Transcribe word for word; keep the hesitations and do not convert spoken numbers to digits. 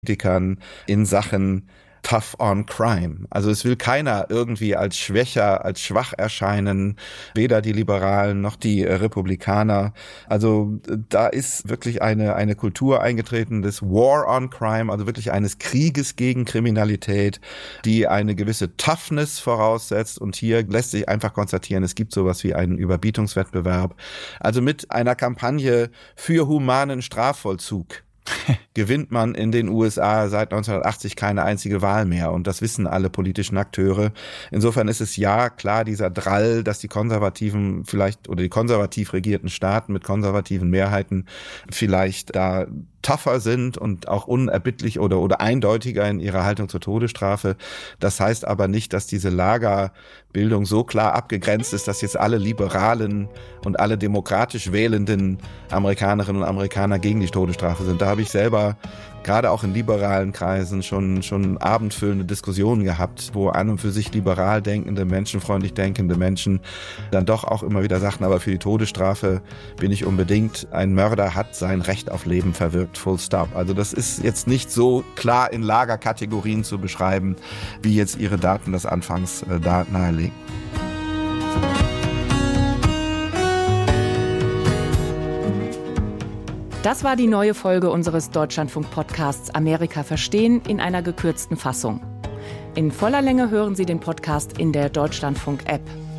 Politikern in Sachen tough on crime. Also es will keiner irgendwie als schwächer, als schwach erscheinen, weder die Liberalen noch die Republikaner. Also da ist wirklich eine eine Kultur eingetreten des War on Crime, also wirklich eines Krieges gegen Kriminalität, die eine gewisse Toughness voraussetzt. Und hier lässt sich einfach konstatieren, es gibt sowas wie einen Überbietungswettbewerb. Also mit einer Kampagne für humanen Strafvollzug gewinnt man in den U S A seit neunzehnhundertachtzig keine einzige Wahl mehr. Und das wissen alle politischen Akteure. Insofern ist es ja klar dieser Drall, dass die Konservativen vielleicht oder die konservativ regierten Staaten mit konservativen Mehrheiten vielleicht da tougher sind und auch unerbittlich oder oder eindeutiger in ihrer Haltung zur Todesstrafe. Das heißt aber nicht, dass diese Lagerbildung so klar abgegrenzt ist, dass jetzt alle liberalen und alle demokratisch wählenden Amerikanerinnen und Amerikaner gegen die Todesstrafe sind. Da habe ich selber gerade auch in liberalen Kreisen schon schon abendfüllende Diskussionen gehabt, wo an und für sich liberal denkende, menschenfreundlich denkende Menschen dann doch auch immer wieder sagten, aber für die Todesstrafe bin ich unbedingt, ein Mörder hat sein Recht auf Leben verwirkt, full stop. Also das ist jetzt nicht so klar in Lagerkategorien zu beschreiben, wie jetzt Ihre Daten das anfangs äh, da nahelegen. Das war die neue Folge unseres Deutschlandfunk-Podcasts Amerika verstehen in einer gekürzten Fassung. In voller Länge hören Sie den Podcast in der Deutschlandfunk-App.